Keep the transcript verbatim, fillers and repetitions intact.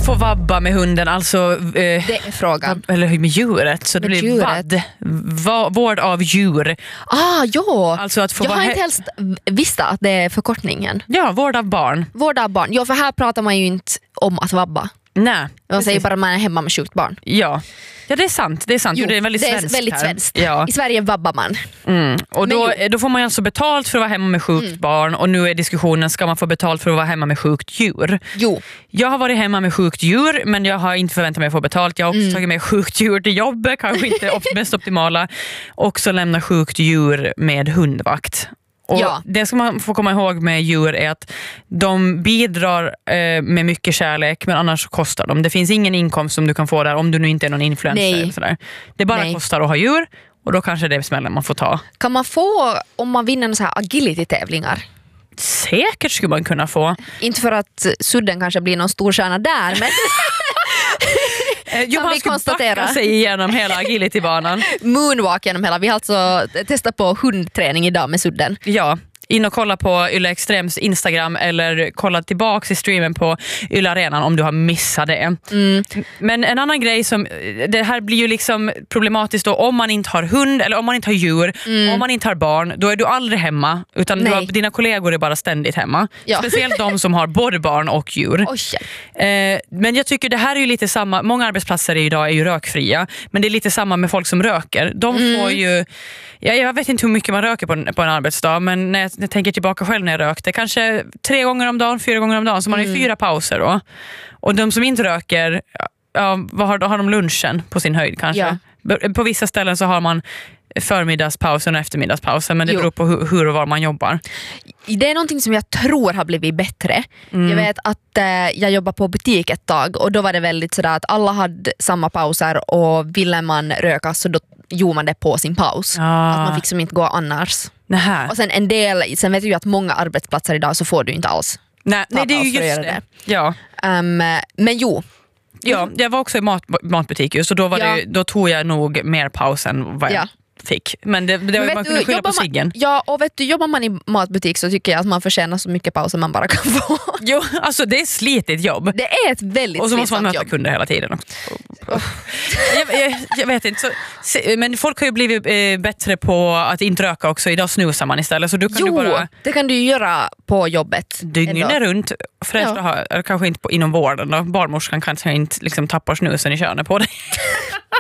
få vabba med hunden, alltså eh, det är frågan. Eller med djuret, så det med blir djuret. vad. Va, vård av djur. Ah, ja. Alltså att få jag har he- inte helst visst att det är förkortningen. Ja, vård av barn. Vård av barn. Ja, för här pratar man ju inte om att vabba. Nej. Man säger bara att man är hemma med sjukt barn. Ja. Ja, det är sant. Det är sant. Jo, Jo, det är väldigt det är svenskt väldigt här. svenskt. Ja. I Sverige vabbar man. Mm. Och då, då får man alltså betalt för att vara hemma med sjukt Mm. barn. Och nu är diskussionen, ska man få betalt för att vara hemma med sjukt djur? Jo. Jag har varit hemma med sjukt djur, men jag har inte förväntat mig att få betalt. Jag har också Mm. tagit med sjukt djur till jobbet, kanske inte op- mest optimala. Och så lämna sjukt djur med hundvakt. Och Ja. det som man får komma ihåg med djur är att de bidrar eh, med mycket kärlek, men annars kostar de. Det finns ingen inkomst som du kan få där om du nu inte är någon influencer. Nej. Eller sådär. Det bara Nej. kostar att ha djur, och då kanske det är smällen man får ta. Kan man få, om man vinner så här agility-tävlingar? Säkert skulle man kunna få. Inte för att Sudden kanske blir någon stor stjärna där, men Eh, jo, Kan man vi ska konstatera. backa sig igenom hela agility-banan. moonwalk genom hela. Vi har alltså testat på hundträning idag med Sudden. Ja, in och kolla på Yle Extrems Instagram eller kolla tillbaks i streamen på Yle Arenan om du har missat det. Mm. Men en annan grej som, det här blir ju liksom problematiskt då, om man inte har hund eller om man inte har djur, Mm. om man inte har barn, då är du aldrig hemma, utan du Nej. har, dina kollegor är bara ständigt hemma. Ja. Speciellt de som har både barn och djur. Oj. Eh, men jag tycker det här är ju lite samma, många arbetsplatser idag är ju rökfria, men det är lite samma med folk som röker. De Mm. får ju, ja, jag vet inte hur mycket man röker på en, på en arbetsdag, men när jag, när jag tänker tillbaka själv när jag rökte, kanske tre gånger om dagen, fyra gånger om dagen, så man har ju fyra pauser då. Och de som inte röker, ja, vad har, har de lunchen på sin höjd kanske? Ja. På vissa ställen så har man förmiddagspausen och eftermiddagspausen, men det Jo. beror på hur, hur och var man jobbar. Det är någonting som jag tror har blivit bättre. Mm. Jag vet att eh, jag jobbade på butik ett tag och då var det väldigt sådär att alla hade samma pauser och ville man röka så då gjorde man det på sin paus. Ah. Att man fick som inte gå annars. Nähä. Och sen en del, sen vet jag ju att många arbetsplatser idag så får du inte alls. Nej, nej, det är ju paus för att just göra det. det. Ja. Um, men jo, Ja, jag var också i mat, matbutik just, och då, var Ja. det, då tog jag nog mer paus än vad jag Ja. fick. Men det, det Men var, vet man du, kunde skylla på jobbar man- ciggen. Ja, och vet du, jobbar man i matbutik så tycker jag att man förtjänar så mycket pauser man bara kan få. Jo, alltså det är slitigt jobb. Det är ett väldigt Och så måste man slitsamt möta jobb. kunder hela tiden. jag, jag, jag vet inte. Så, se, men folk har ju blivit eh, bättre på att inte röka också. Idag snusar man istället. Så du kan Jo, du bara det kan du ju göra på jobbet. dygnet ändå. runt. Förresten Ja. har, eller kanske inte på, inom vården då. Barnmorskan kanske inte liksom tappar snusen i könet på dig.